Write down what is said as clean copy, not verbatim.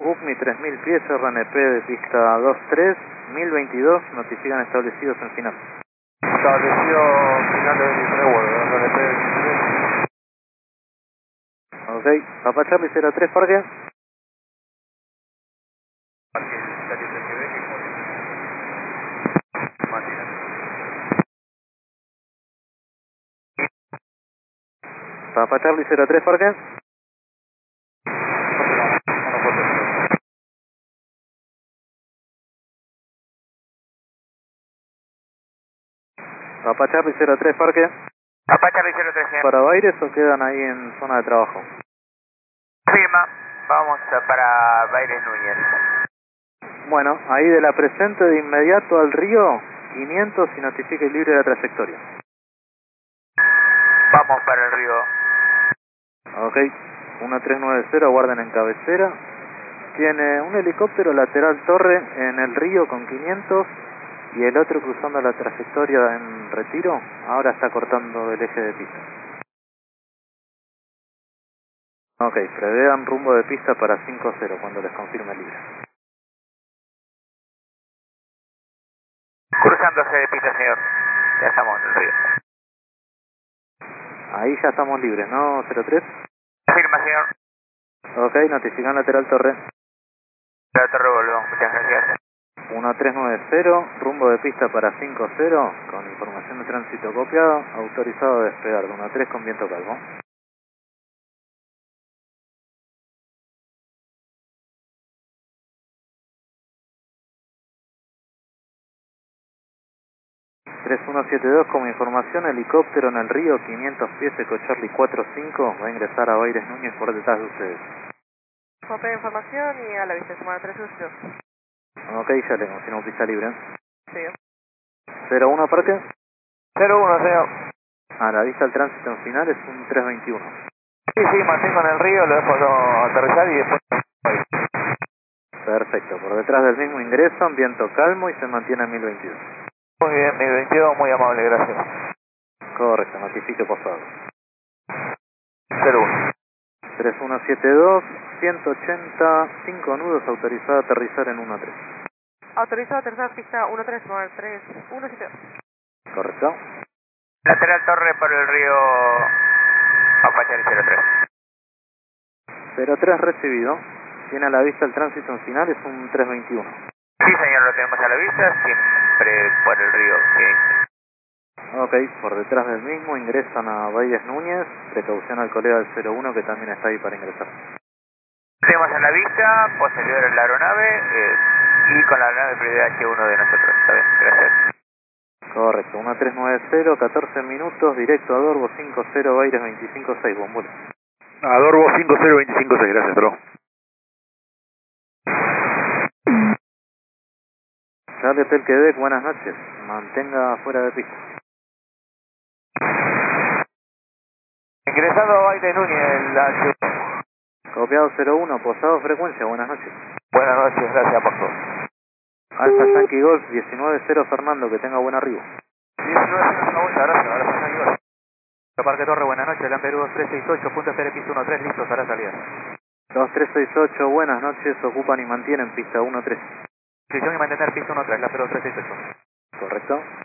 UFMI 3000 pies, RNP de pista 23, 1022, notifican establecidos en final. Establecido final de 23, bueno, RNP 23. Ok, Papa Charlie 03, parque. Parque Italia 3GB, que máquina. Papa Charlie 03, parque. Papa Charlie 03, parque. Papa Charlie 03, señor. ¿Para Baires o quedan ahí en zona de trabajo? Firma, vamos para Baires Núñez. Bueno, ahí de la presente de inmediato al río, 500 y notifique libre la trayectoria. Vamos para el río. Ok, 1390, guarden en cabecera. Tiene un helicóptero lateral torre en el río con 500 y el otro cruzando la trayectoria en retiro. Ahora está cortando el eje de pista. Ok, prevean rumbo de pista para 5-0 cuando les confirme libre. Cruzando eje de pista, señor. Ya estamos en el río. Ahí ya estamos libres, ¿no, 03? Firma, señor. Ok, notifican lateral torre. La torre volvemos, muchas gracias. 1390, rumbo de pista para 5-0, con información de tránsito copiado, autorizado a despegar de 13 con viento calmo. Tres uno siete dos como información, helicóptero en el río, 500 pies, Eco Charlie 45, va a ingresar a Baires Núñez por detrás de ustedes. Copia de información y a la vista semana 3 uso. Ok, ya le confirmo pista libre. Sí. 01 parque. 01, señor. A la vista el tránsito en final es un 321. Sí, mantengo en el río, lo dejo aterrizar y después... Perfecto, por detrás del mismo ingresan, viento calmo y se mantiene en 1022. Muy bien, 1022, muy amable, gracias. Correcto, notifique por favor. 01. 3172, 180, 5 nudos, autorizado a aterrizar en 13. Autorizado a tercera pista 1393 172. Correcto. Lateral torre por el río Papachari 03. 03 recibido. Tiene a la vista el tránsito en final, es un 321. Sí, señor, lo tenemos a la vista, siempre por el río, sí. Ok, por detrás del mismo ingresan a Baires Núñez, precaución al colega del 01 que también está ahí para ingresar. Tenemos a la vista, posterior a la aeronave y con la aeronave prioridad H1 de nosotros, está bien, gracias. Correcto, 1390, 14 minutos, directo a Dorbo 50, Baires 256, buen vuelo. A Dorbo 50256, gracias, bro. Charlie Hotel Quebec, buenas noches, mantenga fuera de pista. Ingresando a Baile Núñez, la H1. Copiado 01, posado frecuencia, buenas noches. Buenas noches, gracias por todo. Alfa Yankee Golf 19-0 Fernando, que tenga buen arribo. 19 una vuelta, gracias, ahora igual. Parque Torre, buenas noches, Lamperú 2368, punto espere, piso 13, listos para salida. 2368, buenas noches, ocupan y mantienen pista 13. Posición y mantener piso 13, Lamperú 368. Correcto.